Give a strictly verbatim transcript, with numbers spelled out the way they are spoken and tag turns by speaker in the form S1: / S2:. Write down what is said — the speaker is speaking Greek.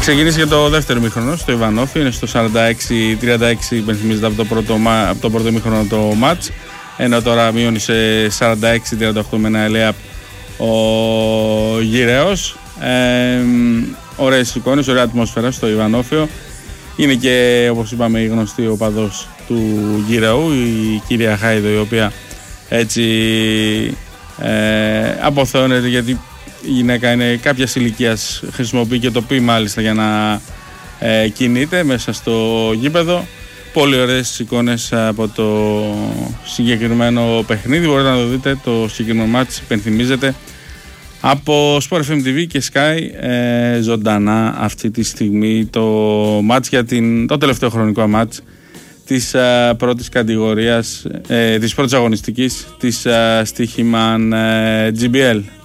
S1: ξεκινήσει και το δεύτερο ημίχρονο στο Ιβανόφι. Είναι στο σαράντα έξι τριάντα έξι, υπενθυμίζεται από το πρώτο, από το πρώτο ημίχρονο το μάτς. Ενώ τώρα μειώνει σε σαράντα έξι τριάντα οκτώ με ένα ελέα ο Γυραιός. Ε, ωραίες εικόνες, ωραία ατμόσφαιρα στο Ιβανόφιο. Είναι και, όπως είπαμε, η γνωστή οπαδός του Γυραιού, η κυρία Χάιδο, η οποία έτσι ε, αποθεώνεται, γιατί η γυναίκα είναι κάποιας ηλικίας, χρησιμοποιεί και το πει μάλιστα για να ε, κινείται μέσα στο γήπεδο. Πολύ ωραίες εικόνες από το συγκεκριμένο παιχνίδι. Μπορείτε να το δείτε, το συγκεκριμένο μάτς υπενθυμίζεται από Sport εφ εμ τι βι και Sky ε, ζωντανά αυτή τη στιγμή το μάτς για την, το τελευταίο χρονικό μάτς της ε, πρώτης κατηγορίας, ε, της πρώτης αγωνιστικής της ε, Στοίχημαν ε, τζι μπι ελ.